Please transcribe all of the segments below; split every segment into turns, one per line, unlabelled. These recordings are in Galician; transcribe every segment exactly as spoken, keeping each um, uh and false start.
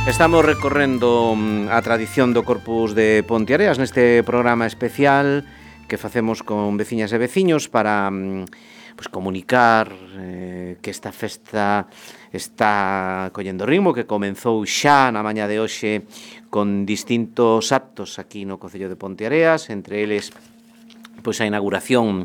Estamos recorrendo a tradición do Corpus de Ponteareas neste programa especial que facemos con veciñas e veciños para pues, comunicar eh, que esta festa está collendo ritmo, que comenzou xa na mañá de hoxe con distintos actos aquí no Concello de Ponteareas, entre eles pois a inauguración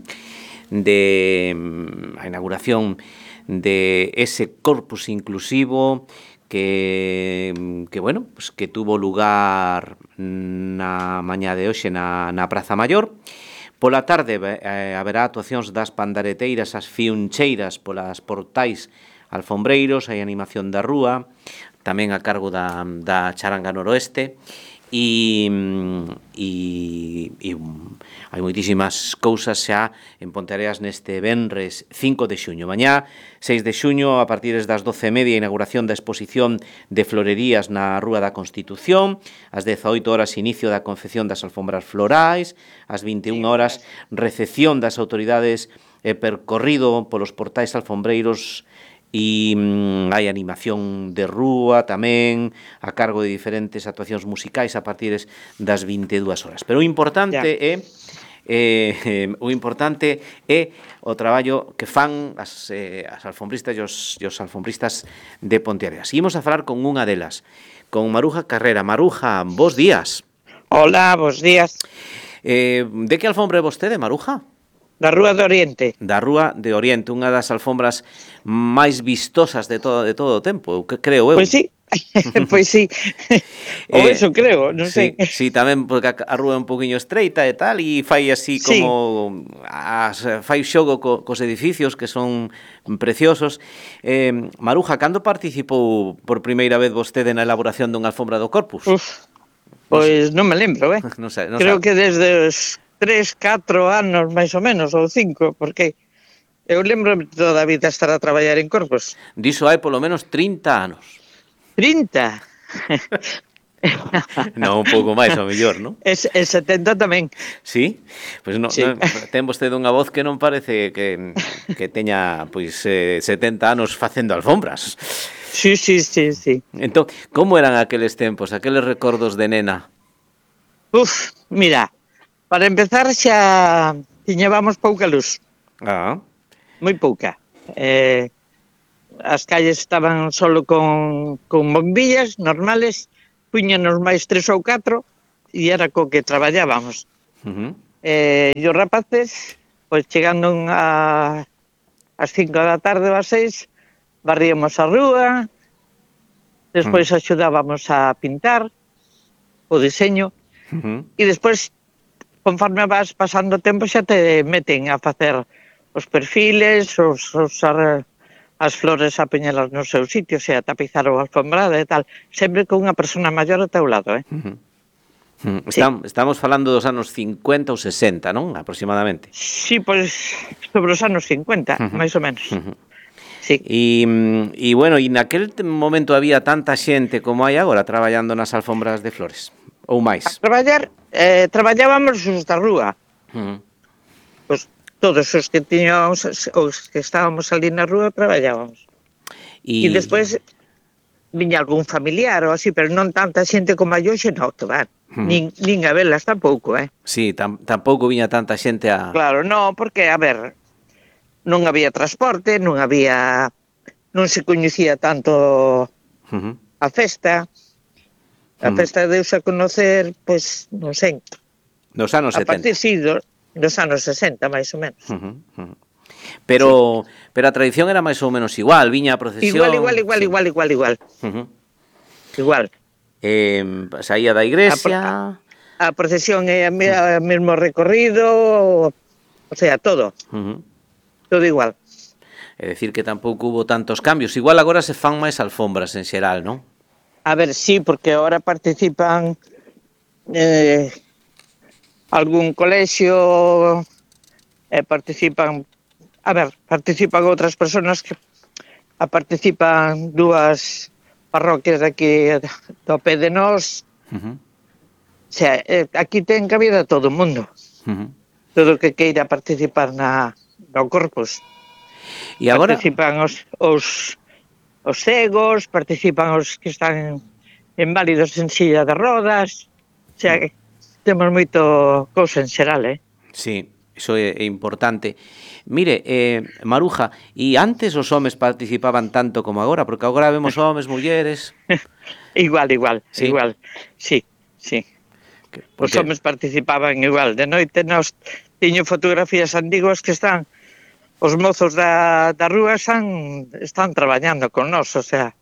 de a inauguración de ese corpus inclusivo que, que bueno, pues que tuvo lugar na mañá de hoxe na, na Praza Maior. Pola tarde eh, haberá actuacións das pandareteiras, as fiuncheiras polas portais alfombreiros, hai animación da rúa, tamén a cargo da, da charanga noroeste, e, e, e hai moitísimas cousas xa en Ponteareas neste venres cinco de xuño. Mañá, seis de xuño, a partir das doce e media, inauguración da exposición de florerías na Rúa da Constitución, ás dezaoito horas inicio da confección das alfombras florais, ás vinte e unha horas recepción das autoridades e percorrido polos portais alfombreiros. E mm, hai animación de rúa tamén a cargo de diferentes actuacións musicais a partir das vinte e dúas horas. Pero o importante yeah. é eh, o importante é o traballo que fan as, eh, as alfombristas e os, e os alfombristas de Ponteareas. Imos a falar con unha delas, con Maruja Carrera. Maruja, bos días.
Hola, bos días.
Eh, de que alfombre vostede, Maruja?
Da Rúa de Oriente.
Da Rúa de Oriente, unha das alfombras máis vistosas de todo de todo o tempo, que creo eu.
Pois sí, pois sí. Ou eh, eso creo, non
sí,
sei.
Sí, tamén porque a rúa é un poquinho estreita e tal, e fai así como sí. as, fai xogo co, cos edificios que son preciosos. Eh, Maruja, cando participou por primeira vez vostede na elaboración dunha alfombra do Corpus?
Uf, pois non me lembro, eh?
non sei, non
creo
sabe.
que desde os tres, catro anos, máis ou menos, ou cinco, porque eu lembro toda a vida estar a traballar en Corpus.
Diso hai polo menos trinta anos.
trinta?
Non, un pouco máis, ao mellor, non?
E, e setenta tamén.
Sí? Pois non, sí. non, ten vostede unha voz que non parece que, que teña pois eh, setenta anos facendo alfombras.
Sí, sí, sí, sí.
Entón, como eran aqueles tempos, aqueles recordos de nena?
Uf, mira, para empezar xa tiñábamos pouca luz.
Ah.
Moi pouca. Eh, as calles estaban solo con, con bombillas normales, puñanos máis tres ou catro e era co que traballábamos.
Uh-huh.
Eh, e os rapaces, pois chegando a as cinco da tarde ou as seis, barríamos a rúa, despois uh-huh. axudábamos a pintar o diseño, uh-huh. e despois conforme vas pasando o tempo xa te meten a facer os perfiles, os, os as flores a poñelas no seu sitio, o sea, tapizar o alfombrado e tal, sempre con unha persona maior ao teu lado, eh?
Uh-huh. Uh-huh. Sí. Estamos, estamos falando dos anos cincuenta ou sesenta, non? Aproximadamente.
Sí, pois sobre os anos cincuenta, uh-huh. máis ou menos. Uh-huh. Sí.
E, e bueno, e naquel momento había tanta xente como hai agora traballando nas alfombras de flores? Ou máis?
A traballar, eh, traballábamos os da rúa. Uh-huh. Pois todos os que tiñamos, os que estábamos ali na rúa, traballábamos. E, e despois viña algún familiar ou así, pero non tanta xente como a hoxe, non, que van. Uh-huh. Nin, nin a velas tampouco, eh?
Sí, tam, tampouco viña tanta xente a...
Claro, non, porque, a ver, non había transporte, non había... non se coñecía tanto uh-huh. a festa. A festa uh-huh. deuse a conocer, pois, non sei.
Nos anos setenta.
A partir, sí, do, dos anos sesenta, máis ou menos.
Uh-huh, uh-huh. Pero sí. pero a tradición era máis ou menos igual, viña a procesión...
Igual, igual, igual, sí. igual, igual, igual. Uh-huh. Igual.
Eh, saía da igrexa...
A, a procesión é o uh-huh. mesmo recorrido, o sea, todo. Uh-huh. Todo igual.
É dicir que tampouco hubo tantos cambios. Igual agora se fan máis alfombras en xeral, non?
A ver, sí, porque ahora participan... Eh, algún colexio, eh, participan, a ver, participan outras persoas que a participan dúas parroquias de aquí do pé de nós. Uh-huh. O sea, eh, aquí ten cabida todo o mundo. Uh-huh. Todo o que queira participar na no Corpus.
E agora
participan os os os cegos, participan os que están inválidos en silla de rodas, o sea, que temos moito cousa en xeral, eh?
Sí, iso é, é importante. Mire, eh, Maruja, e antes os homes participaban tanto como agora? Porque agora vemos homes, mulleres...
Igual, igual,
Sí.
igual, sí, sí.
Que-
Os
porque-
homes participaban igual. De noite nos tiño fotografías antiguas que están os mozos da, da rúa están, están traballando con nós, o sea,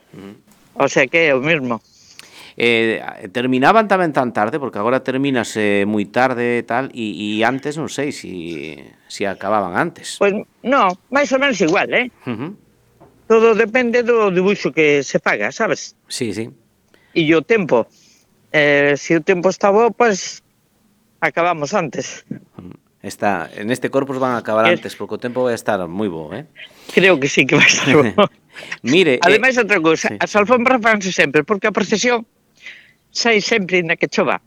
o sea que é o mismo.
Eh, terminaban tamén tan tarde, porque agora terminase moi tarde e tal, e, e antes non sei si, si acababan antes.
Pois no, máis ou menos igual, eh?
Uh -huh.
Todo depende do dibuixo que se paga, sabes?
Sí, sí.
E o tempo. Eh, se o tempo está bo, pois acabamos antes.
Está, en este corpus van a acabar
Es-
antes, porque o tempo vai estar moi bo, eh?
Creo que sí que vai estar bo.
Mire,
Ademais,
eh,
outra cousa,
sí.
as alfombras fanse sempre, porque a procesión sai sempre na que chova.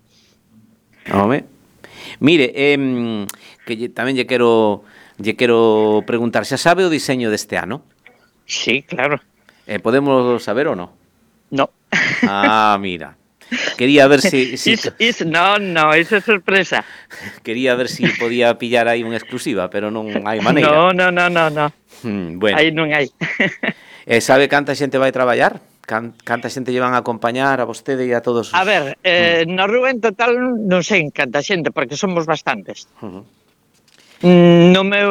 Home. Mire, eh, que lle, tamén lle quero lle quero preguntar, xa sabe o diseño deste ano?
Sí, claro.
Eh, podemos saber ou non?
No.
Ah, mira. Quería ver si, si
Iso, iso, no, no, iso é sorpresa.
quería ver si podía pillar aí unha exclusiva, pero non hai maneira.
No, no, no, no, no.
Hmm, bueno.
Aí non hai.
Eh, sabe canta xente vai traballar? Can, canta xente lle van a acompañar a vostede e a todos os...
A ver, eh, na rúa en total non sei en canta xente, porque somos bastantes.
Uh -huh.
Mm, No meu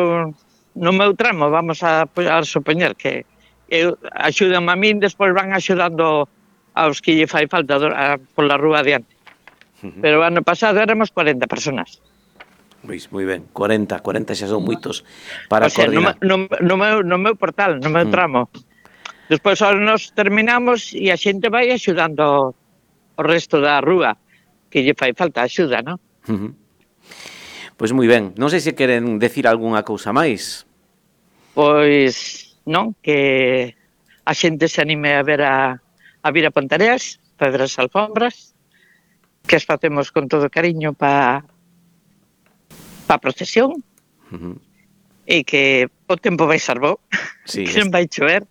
no meu tramo vamos a, a supoñer que eu axudan a min, despois van axudando aos que lle fai falta do- a, pola rúa adiante.
Uh -huh.
Pero o ano pasado éramos corenta personas.
Pois, moi ben, corenta, corenta xa son moitos para
O sea, no,
coordinar.
me- no, no, meu, no meu portal, no meu
Mm.
tramo. Despois ahora nos terminamos e a xente vai axudando o resto da rúa, que lle fai falta axuda, non?
Uh -huh. Pois moi ben, non sei se queren decir algunha cousa máis.
Pois non, que a xente se anime a ver a, a vir a Pontareas, para ver as alfombras, que as facemos con todo cariño para pa a procesión,
Uh -huh.
e que o tempo vai ser bo,
Sí,
que non vai chover.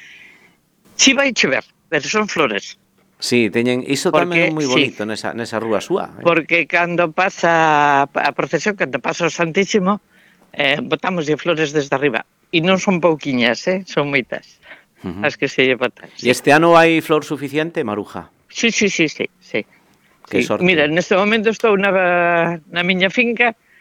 Si vai chover, pero son flores.
sí, teñen iso
Porque,
tamén é moi
sí.
bonito nesa nesa rúa súa. Eh?
Porque cando pasa a procesión, cando pasa o Santísimo, eh, botamos de flores desde arriba. E non son pouquiñas, eh? Son moitas.
Uh -huh.
As que se lle botan.
E este ano hai flor suficiente, Maruja?
Sí, sí, sí, sí, sí.
Que
Sí.
sorte.
Mira, neste momento estou na, na miña finca